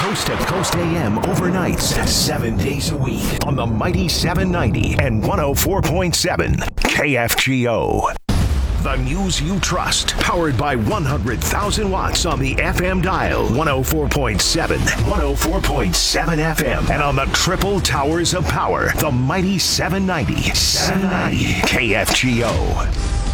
Coast to Coast AM overnights 7 days a week on the Mighty 790 and 104.7 KFGO. The news you trust, powered by 100,000 watts on the FM dial, 104.7, 104.7 FM, and on the triple towers of power, the Mighty 790 KFGO.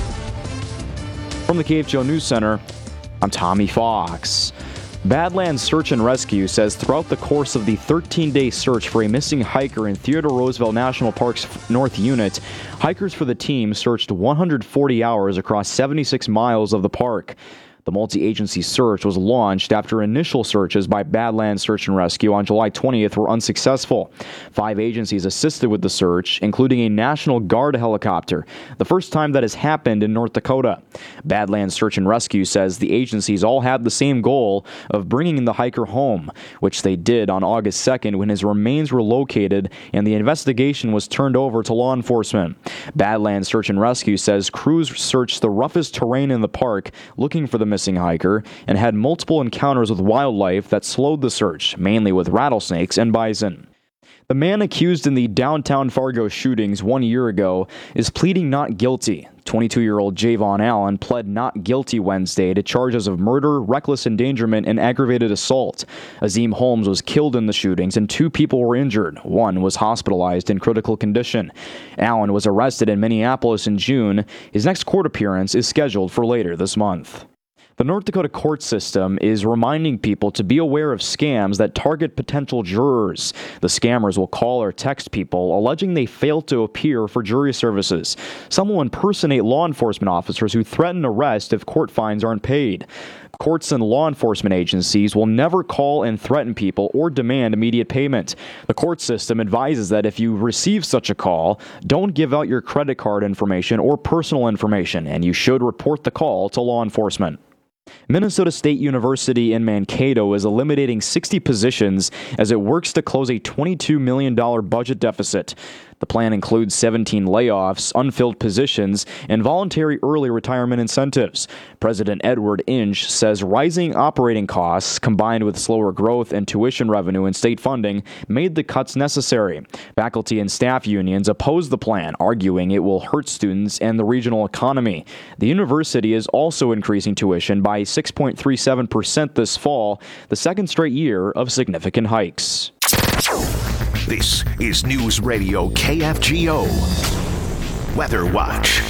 From the KFGO News Center, I'm Tommy Fox. Badlands Search and Rescue says throughout the course of the 13-day search for a missing hiker in Theodore Roosevelt National Park's North Unit, hikers for the team searched 140 hours across 76 miles of the park. The multi-agency search was launched after initial searches by Badlands Search and Rescue on July 20th were unsuccessful. 5 agencies assisted with the search, including a National Guard helicopter, the first time that has happened in North Dakota. Badlands Search and Rescue says the agencies all had the same goal of bringing the hiker home, which they did on August 2nd when his remains were located and the investigation was turned over to law enforcement. Badlands Search and Rescue says crews searched the roughest terrain in the park looking for the missing hiker and had multiple encounters with wildlife that slowed the search, mainly with rattlesnakes and bison. The man accused in the downtown Fargo shootings 1 year ago is pleading not guilty. 22-year-old Javon Allen pled not guilty Wednesday to charges of murder, reckless endangerment, and aggravated assault. Azim Holmes was killed in the shootings and 2 people were injured. 1 was hospitalized in critical condition. Allen was arrested in Minneapolis in June. His next court appearance is scheduled for later this month. The North Dakota court system is reminding people to be aware of scams that target potential jurors. The scammers will call or text people alleging they failed to appear for jury services. Some will impersonate law enforcement officers who threaten arrest if court fines aren't paid. Courts and law enforcement agencies will never call and threaten people or demand immediate payment. The court system advises that if you receive such a call, don't give out your credit card information or personal information, and you should report the call to law enforcement. Minnesota State University in Mankato is eliminating 60 positions as it works to close a $22 million budget deficit. The plan includes 17 layoffs, unfilled positions, and voluntary early retirement incentives. President Edward Inge says rising operating costs, combined with slower growth and tuition revenue and state funding, made the cuts necessary. Faculty and staff unions oppose the plan, arguing it will hurt students and the regional economy. The university is also increasing tuition by 6.37% this fall, the second straight year of significant hikes. This is News Radio KFGO Weather Watch.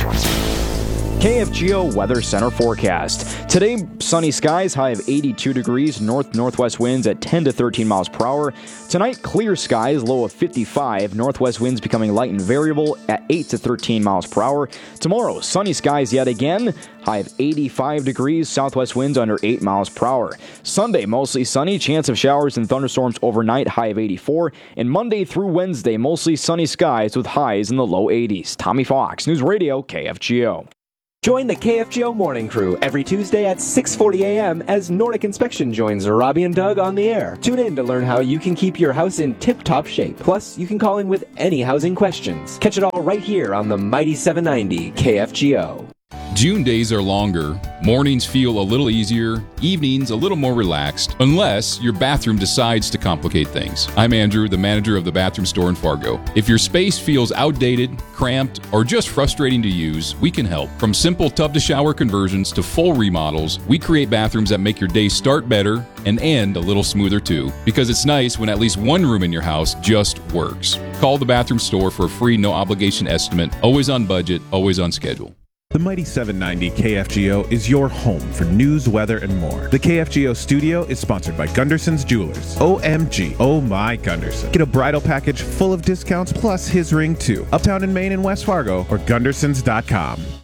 KFGO Weather Center forecast. Today, sunny skies, high of 82 degrees, north-northwest winds at 10 to 13 miles per hour. Tonight, clear skies, low of 55, northwest winds becoming light and variable at 8 to 13 miles per hour. Tomorrow, sunny skies yet again, high of 85 degrees, southwest winds under 8 miles per hour. Sunday, mostly sunny, chance of showers and thunderstorms overnight, high of 84. And Monday through Wednesday, mostly sunny skies with highs in the low 80s. Tommy Fox, News Radio, KFGO. Join the KFGO Morning Crew every Tuesday at 6:40 a.m. as Nordic Inspection joins Robbie and Doug on the air. Tune in to learn how you can keep your house in tip-top shape. Plus, you can call in with any housing questions. Catch it all right here on the Mighty 790 KFGO. June days are longer, mornings feel a little easier, evenings a little more relaxed, unless your bathroom decides to complicate things. I'm Andrew, the manager of the bathroom store in Fargo. If your space feels outdated, cramped, or just frustrating to use, we can help. From simple tub-to-shower conversions to full remodels, we create bathrooms that make your day start better and end a little smoother too, because it's nice when at least one room in your house just works. Call the bathroom store for a free no-obligation estimate, always on budget, always on schedule. The Mighty 790 KFGO is your home for news, weather, and more. The KFGO studio is sponsored by Gunderson's Jewelers. OMG. Oh my Gunderson. Get a bridal package full of discounts plus his ring too. Uptown in Maine and West Fargo or Gundersons.com.